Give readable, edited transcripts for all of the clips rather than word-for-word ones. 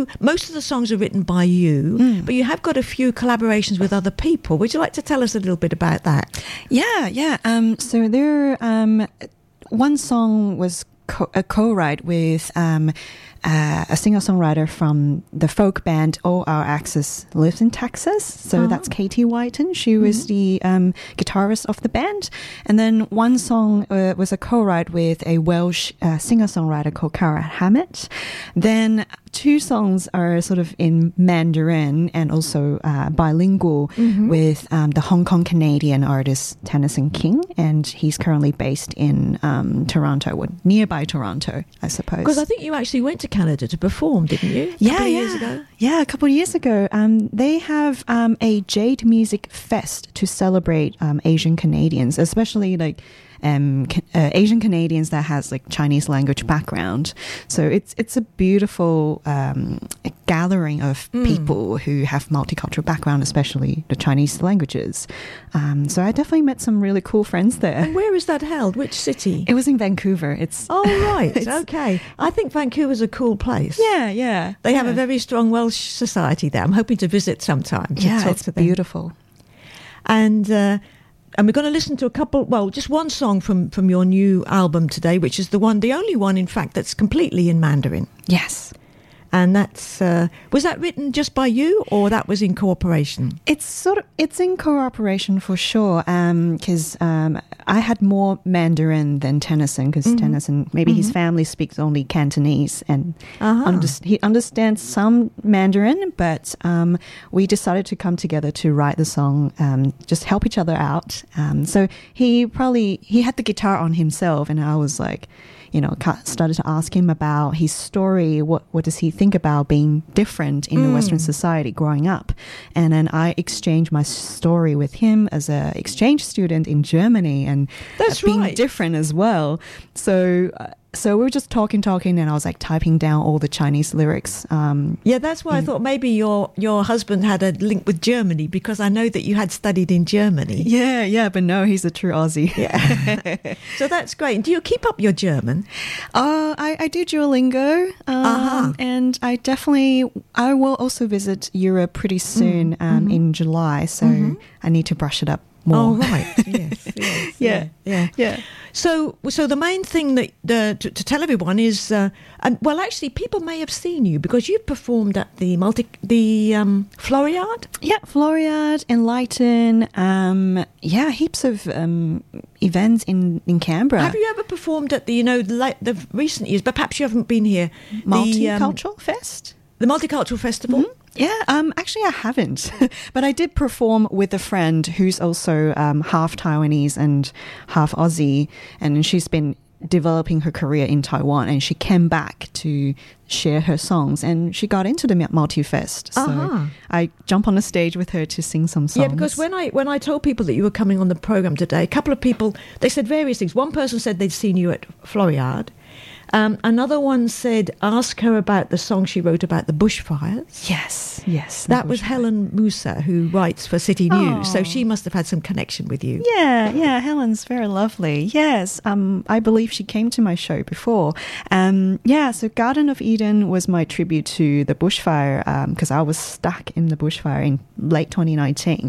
most of the songs are written by you, but you have got a few collaborations with other people. Would you like to tell us a little bit about that? Yeah. So there, one song was a co-write with a singer-songwriter from the folk band All Our Axis Lives in Texas. So that's Katie Whiten. She was the guitarist of the band. And then one song was a co-write with a Welsh singer-songwriter called Cara Hammett. Then two songs are sort of in Mandarin and also bilingual with the Hong Kong Canadian artist Tennyson King, and he's currently based in Toronto, nearby Toronto, I suppose. Because I think you actually went to Canada to perform, didn't you? A couple of years ago? Yeah, a couple of years ago. They have a Jade Music Fest to celebrate Asian Canadians, especially like Asian Canadians that has like Chinese language background. So it's a beautiful gathering of people who have multicultural background, especially the Chinese languages. So I definitely met some really cool friends there. And where is that held? Which city? It was in Vancouver. Right. Okay. I think Vancouver's a cool place. Yeah. They have a very strong Welsh society there. I'm hoping to visit sometime. It's beautiful. And we're going to listen to just one song from your new album today, which is the only one, in fact, that's completely in Mandarin. Yes. And that's, was that written just by you, or that was in cooperation? It's in cooperation for sure, because I had more Mandarin than Tennyson, because Tennyson, maybe his family speaks only Cantonese, and he understands some Mandarin, but we decided to come together to write the song, just help each other out. So he had the guitar on himself, and I was like, started to ask him about his story. What does he think about being different in the Western society growing up? And then I exchanged my story with him as an exchange student in Germany, and being different as well. So we were just talking, and I was like typing down all the Chinese lyrics. That's why I thought maybe your husband had a link with Germany, because I know that you had studied in Germany. Yeah, but no, he's a true Aussie. Yeah. So that's great. Do you keep up your German? I do Duolingo, and I will also visit Europe pretty soon in July, so I need to brush it up more. Oh, right. Yes. Yeah. So the main thing that to tell everyone is, actually, people may have seen you because you performed at the Floriade. Yeah, Floriade, Enlighten. Heaps of events in Canberra. Have you ever performed at the recent years? But perhaps you haven't been here. Multicultural Fest. The Multicultural Festival. Mm-hmm. Yeah, actually I haven't, but I did perform with a friend who's also half Taiwanese and half Aussie, and she's been developing her career in Taiwan, and she came back to share her songs, and she got into the Multi-Fest. So I jumped on the stage with her to sing some songs. Yeah, because when I told people that you were coming on the program today, a couple of people, they said various things. One person said they'd seen you at Floriade. Another one said, ask her about the song she wrote about the bushfires. Yes. That was Helen Musa, who writes for City News. So she must have had some connection with you. Yeah, Helen's very lovely. Yes, I believe she came to my show before. So Garden of Eden was my tribute to the bushfire, because I was stuck in the bushfire in late 2019.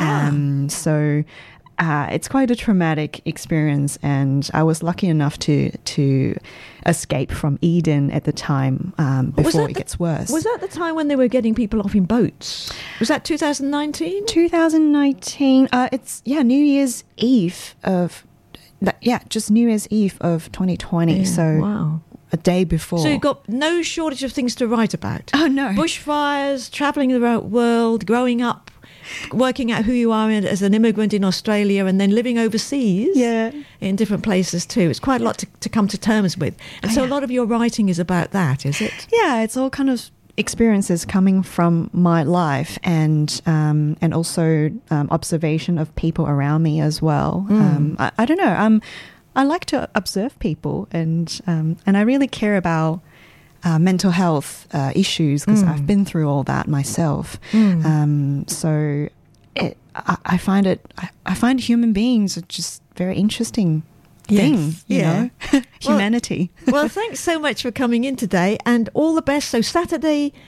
It's quite a traumatic experience, and I was lucky enough to escape from Eden at the time before it gets worse. Was that the time when they were getting people off in boats? Was that 2019? 2019. It's New Year's Eve of just New Year's Eve of 2020. Yeah, so wow. A day before. So you've got no shortage of things to write about. Oh no, bushfires, travelling the world, growing up, working out who you are as an immigrant in Australia, and then living overseas in different places too. It's quite a lot to come to terms with. And so a lot of your writing is about that, is it? Yeah, it's all kind of experiences coming from my life, and also observation of people around me as well. I don't know. I like to observe people, and I really care about mental health issues, because I've been through all that myself. So I find human beings are just very interesting thing, you know, humanity. Well, thanks so much for coming in today, and all the best. So Saturday